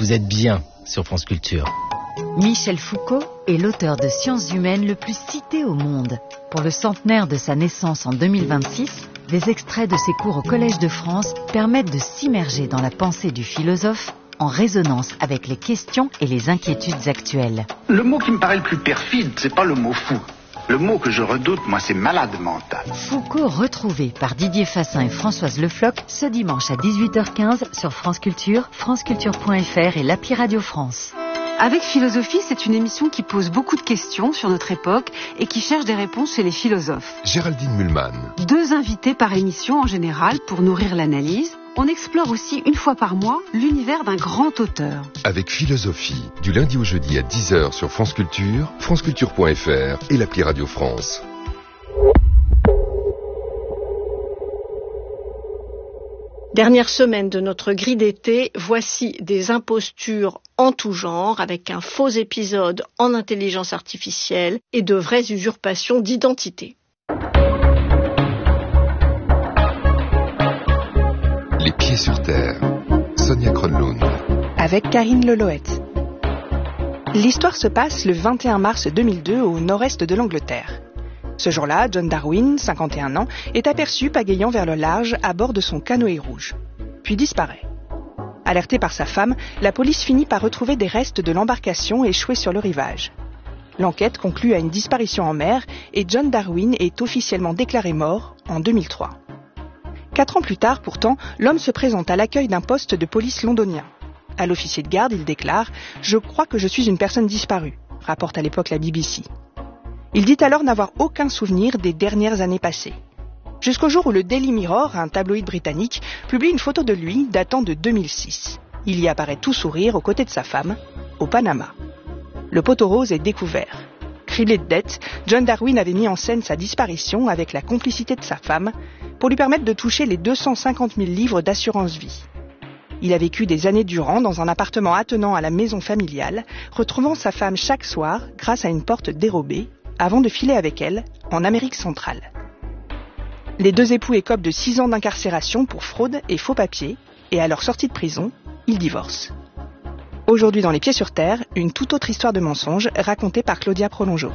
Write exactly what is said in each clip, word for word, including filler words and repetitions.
vous êtes bien sur France Culture. Michel Foucault est l'auteur de sciences humaines le plus cité au monde. Pour le centenaire de sa naissance en deux mille vingt-six, des extraits de ses cours au Collège de France permettent de s'immerger dans la pensée du philosophe en résonance avec les questions et les inquiétudes actuelles. Le mot qui me paraît le plus perfide, c'est pas le mot fou. Le mot que je redoute, moi, c'est malade mental. Foucault retrouvé par Didier Fassin et Françoise Le Floch ce dimanche à dix-huit heures quinze sur France Culture, franceculture point f r et l'appli Radio France. Avec Philosophie, c'est une émission qui pose beaucoup de questions sur notre époque et qui cherche des réponses chez les philosophes. Géraldine Mühlmann. Deux invités par émission en général pour nourrir l'analyse. On explore aussi une fois par mois l'univers d'un grand auteur. Avec Philosophie, du lundi au jeudi à dix heures sur France Culture, franceculture point f r et l'appli Radio France. Dernière semaine de notre grille d'été, voici des impostures en tout genre, avec un faux épisode en intelligence artificielle et de vraies usurpations d'identité. Les pieds sur terre. Sonia Kronlund. Avec Karine Leloët. L'histoire se passe le vingt et un mars deux mille deux au nord-est de l'Angleterre. Ce jour-là, John Darwin, cinquante et un ans, est aperçu pagayant vers le large à bord de son canoë rouge, puis disparaît. Alerté par sa femme, la police finit par retrouver des restes de l'embarcation échouée sur le rivage. L'enquête conclut à une disparition en mer et John Darwin est officiellement déclaré mort en deux mille trois. Quatre ans plus tard, pourtant, l'homme se présente à l'accueil d'un poste de police londonien. À l'officier de garde, il déclare « Je crois que je suis une personne disparue », rapporte à l'époque la B B C. Il dit alors n'avoir aucun souvenir des dernières années passées. Jusqu'au jour où le Daily Mirror, un tabloïd britannique, publie une photo de lui datant de deux mille six. Il y apparaît tout sourire aux côtés de sa femme, au Panama. Le poteau rose est découvert. Criblé de dettes, John Darwin avait mis en scène sa disparition avec la complicité de sa femme pour lui permettre de toucher les deux cent cinquante mille livres d'assurance vie. Il a vécu des années durant dans un appartement attenant à la maison familiale, retrouvant sa femme chaque soir grâce à une porte dérobée, avant de filer avec elle en Amérique centrale. Les deux époux écopent de six ans d'incarcération pour fraude et faux papiers, et à leur sortie de prison, ils divorcent. Aujourd'hui dans Les Pieds sur Terre, une toute autre histoire de mensonge racontée par Claudia Prolongeau.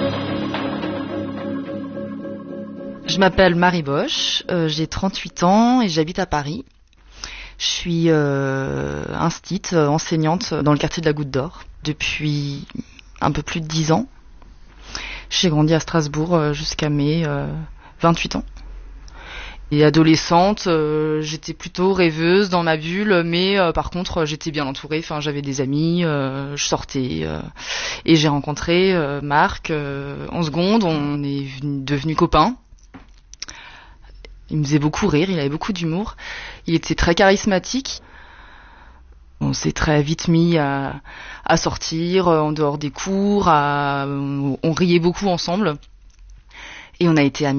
Je m'appelle Marie Bosch, euh, j'ai trente-huit ans et j'habite à Paris. Je suis euh, instite, euh, enseignante dans le quartier de la Goutte d'Or depuis un peu plus de dix ans. J'ai grandi à Strasbourg euh, jusqu'à mes euh, vingt-huit ans. Et adolescente, euh, j'étais plutôt rêveuse dans ma bulle, mais euh, par contre, j'étais bien entourée. Enfin, j'avais des amis, euh, je sortais, euh, et j'ai rencontré euh, Marc euh, en seconde. On est devenus copains. Il me faisait beaucoup rire, il avait beaucoup d'humour. Il était très charismatique. On s'est très vite mis à, à sortir en dehors des cours. À, on, on riait beaucoup ensemble, et on a été amis.